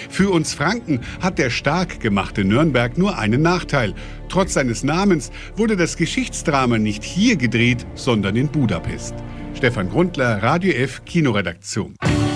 Für uns Franken hat der stark gemachte Nürnberg nur einen Nachteil. Trotz seines Namens wurde das Geschichtsdrama nicht hier gedreht, sondern in Budapest. Stefan Grundler, Radio F Kinoredaktion.